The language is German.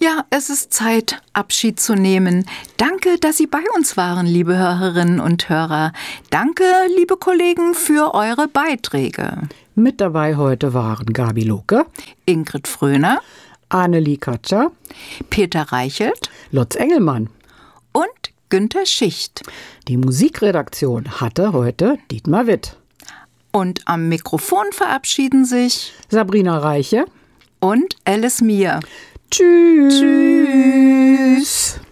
Ja, es ist Zeit, Abschied zu nehmen. Danke, dass Sie bei uns waren, liebe Hörerinnen und Hörer. Danke, liebe Kollegen, für eure Beiträge. Mit dabei heute waren Gabi Lucke, Ingrid Fröhner, Annelie Katscher, Peter Reichelt, Lutz Engelmann und Günther Schicht. Die Musikredaktion hatte heute Dietmar Witt. Und am Mikrofon verabschieden sich Sabrina Reiche und Alice Mier. Tschüss. Tschüss.